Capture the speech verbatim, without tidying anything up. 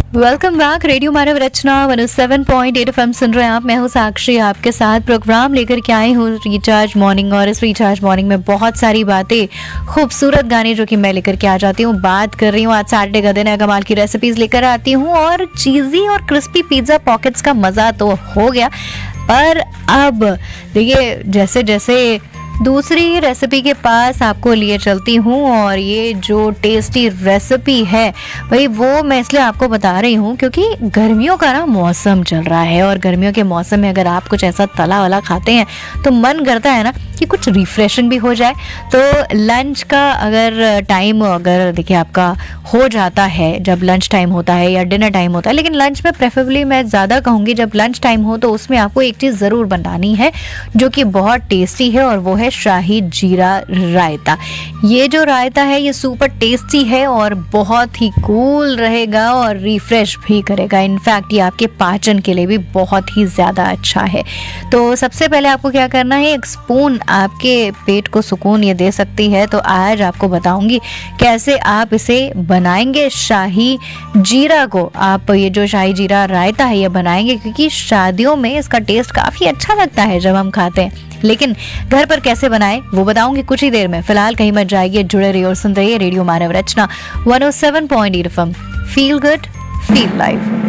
Welcome back. Radio मानव रचना one O seven point eight FM सुन रहे हैं आप। मैं हूँ साक्षी, आपके साथ प्रोग्राम लेकर के आई हूँ रिचार्ज मॉर्निंग। और इस रिचार्ज मॉर्निंग में बहुत सारी बातें, खूबसूरत गाने जो कि मैं लेकर के आ जाती हूँ। बात कर रही हूँ, आज सैटरडे का दिन है, कमाल की रेसिपीज लेकर आती हूँ। और चीज़ी और क्रिस्पी पिज्ज़ा पॉकेट्स का मज़ा तो हो गया, पर अब देखिए जैसे जैसे दूसरी रेसिपी के पास आपको लिए चलती हूँ। और ये जो टेस्टी रेसिपी है भाई, वो मैं इसलिए आपको बता रही हूँ क्योंकि गर्मियों का ना मौसम चल रहा है। और गर्मियों के मौसम में अगर आप कुछ ऐसा तला वाला खाते हैं तो मन करता है ना कि कुछ रिफ्रेशिंग भी हो जाए। तो लंच का अगर टाइम अगर देखिए आपका हो जाता है, जब लंच टाइम होता है या डिनर टाइम होता है, लेकिन लंच में प्रेफरेबली मैं ज़्यादा कहूँगी जब लंच टाइम हो तो उसमें आपको एक चीज़ ज़रूर बनानी है जो कि बहुत टेस्टी है, और वो है शाही जीरा रायता। ये जो रायता है ये सुपर टेस्टी है और बहुत ही कूल रहेगा और रिफ्रेश भी करेगा। इनफैक्ट ये आपके पाचन के लिए भी बहुत ही ज़्यादा अच्छा है। तो सबसे पहले आपको क्या करना है, एक स्पून आपके पेट को सुकून ये दे सकती है। तो आज आपको बताऊंगी कैसे आप इसे बनाएंगे। शाही जीरा को आप, ये जो शाही जीरा रायता है ये बनाएंगे, क्योंकि शादियों में इसका टेस्ट काफ़ी अच्छा लगता है जब हम खाते हैं। लेकिन घर पर कैसे बनाएं वो बताऊंगी कुछ ही देर में। फिलहाल कहीं मत जाइए, जुड़े रहिए और सुनते रहिए रेडियो मानव रचना one O seven point eight FM. Feel good, feel live.